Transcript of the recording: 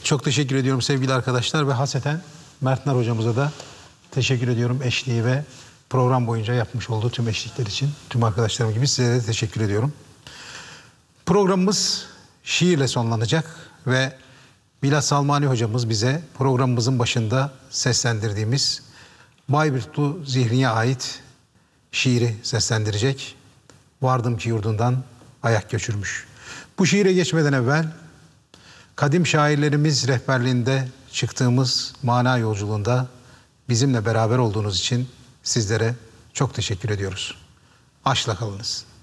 Çok teşekkür ediyorum sevgili arkadaşlar ve haseten Mert Nar hocamıza da teşekkür ediyorum eşliği ve program boyunca yapmış olduğu tüm eşlikler için. Tüm arkadaşlarım gibi size de teşekkür ediyorum. Programımız şiirle sonlanacak ve Bilal Salmani hocamız bize programımızın başında seslendirdiğimiz Bayburtlu Zihni'ye ait şiiri seslendirecek. Vardım ki yurdundan ayak göçürmüş. Bu şiire geçmeden evvel kadim şairlerimiz rehberliğinde çıktığımız mana yolculuğunda bizimle beraber olduğunuz için sizlere çok teşekkür ediyoruz. Aşkla kalınız.